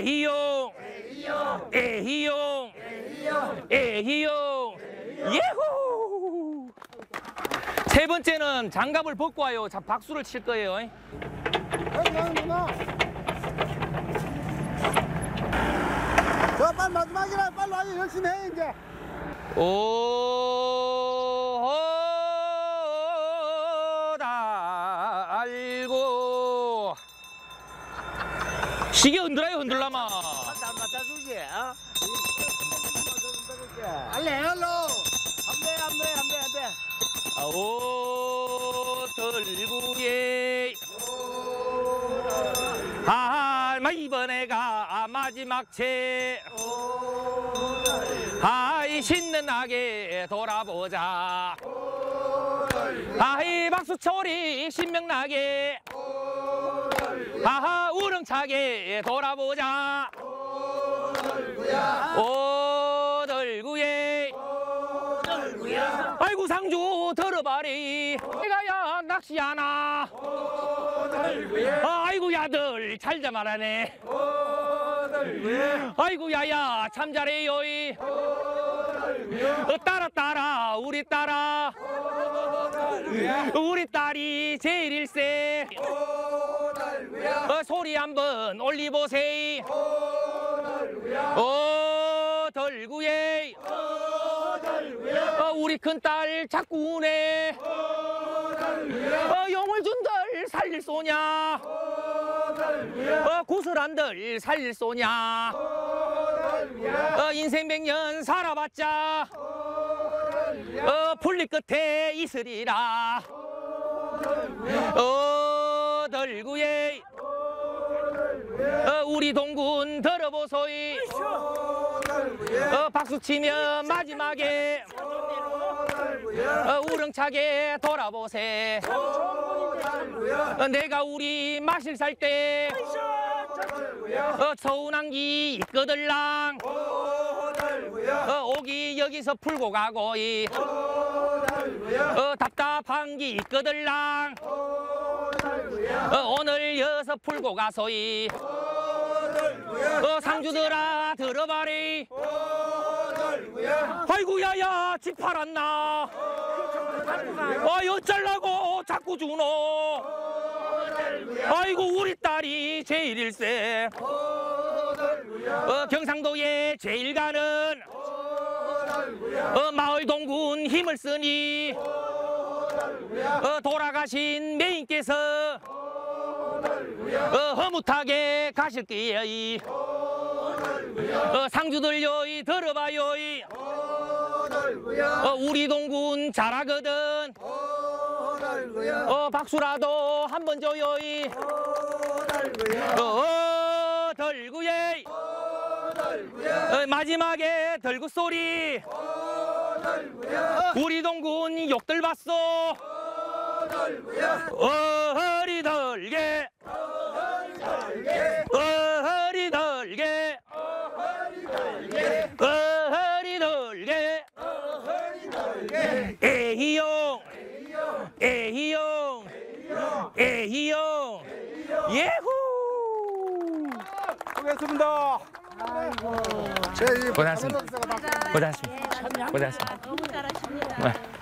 에히용 에히용 에히용 예후. 세 번째는 장갑을 벗고 와요. 자, 박수를 칠 거예요. 저 빨리 마지막이라 빨리 와요. 열심히 해 이제. 달고 시계 흔들어요. 흔들라마 안 맞아주지. 알레 알로. 안돼. 아오 들구예 이번에가 마지막 채 신명나게 돌아보자. 박수초리 신명나게 우렁차게 돌아보자. 오들구예 아이고 상주 들어봐리. 내가야 낚시하나. 아이고 야들 잘 잡아라네. 아이고 야야 참 잘해요. 따라 우리 따라 우리 딸이 제일 일세. 소리 한번 올리보세요. 덜구예 우리 큰딸 자꾸 우네. 용을 준들 살릴 쏘냐. 구슬한들 살릴 쏘냐. 인생 100년 살아봤자 풀리 끝에 있으리라. 덜구예 우리 동군 들어보소이. 박수치며 마지막에 우렁차게 돌아보세. 내가 우리 마실 살 때 서운한기 있거들랑. 오기 여기서 풀고 가고이. 답답한기 있거들랑. 오늘 여서 풀고 가소이. 상주들아 들어봐리. 아이고 야야 집 팔았나. 어쩌려고 자꾸 주노. 아이고 우리 딸이 제일 일세. 경상도에 제일 가는 마을 동군 힘을 쓰니 돌아가신 매인께서 허무하게 가실 거예요. 상주들요 들어봐요. 우리 동군 잘하거든. 박수라도 한번 줘요. 덜구예 마지막에 덜구 소리. 우리 동군 욕들 봤어. 허리덜게 허리덜게 허리덜게 에히용 에히용 에히용 예후. 수고했습니다. 고생하셨습니다. 고생하셨습니다. 너무 잘하십니다.